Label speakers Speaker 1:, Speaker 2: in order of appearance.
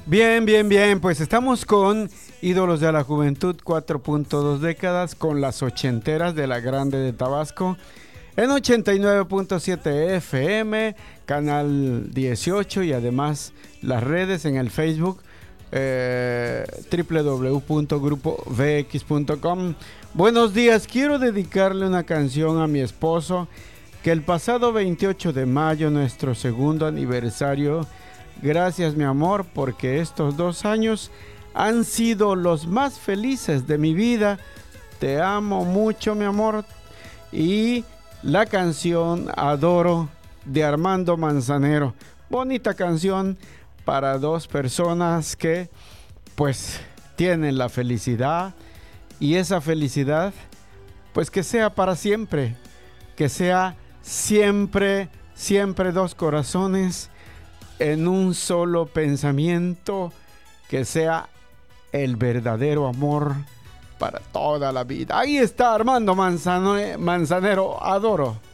Speaker 1: Bien, bien, bien. Pues estamos con Ídolos de la Juventud, 4.2 décadas, con las ochenteras de la Grande de Tabasco, en 89.7 FM, canal 18 y además las redes en el Facebook, www.grupovx.com. Buenos días, quiero dedicarle una canción a mi esposo, que el pasado 28 de mayo, nuestro segundo aniversario. Gracias, mi amor, porque estos 2 años han sido los más felices de mi vida. Te amo mucho, mi amor. Y la canción Adoro de Armando Manzanero. Bonita canción para dos personas que pues tienen la felicidad, y esa felicidad pues que sea para siempre, que sea siempre, siempre dos corazones en un solo pensamiento, que sea el verdadero amor para toda la vida. Ahí está Armando Manzanero, Adoro.